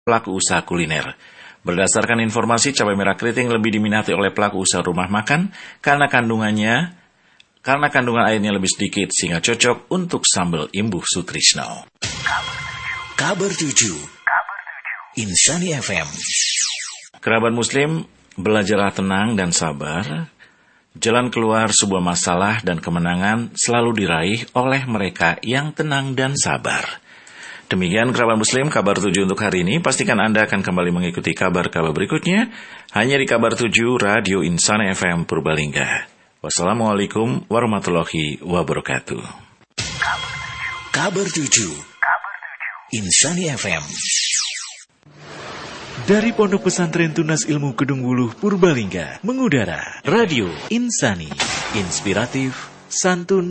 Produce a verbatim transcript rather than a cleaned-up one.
pelaku usaha kuliner. Berdasarkan informasi, cabai merah keriting lebih diminati oleh pelaku usaha rumah makan karena kandungannya karena kandungan airnya lebih sedikit sehingga cocok untuk sambal Imbuh Sutrisno. Kabar tujuh Insani F M. Kerabat Muslim, belajarlah tenang dan sabar. Jalan keluar sebuah masalah dan kemenangan selalu diraih oleh mereka yang tenang dan sabar. Demikian kerabat Muslim, kabar tujuh untuk hari ini. Pastikan Anda akan kembali mengikuti kabar-kabar berikutnya hanya di Kabar tujuh Radio Insani F M Purbalingga. Wassalamualaikum warahmatullahi wabarakatuh. Kabar tujuh Insani F M. Dari Pondok Pesantren Tunas Ilmu Kedung Wuluh Purbalingga mengudara Radio Insani, inspiratif, santun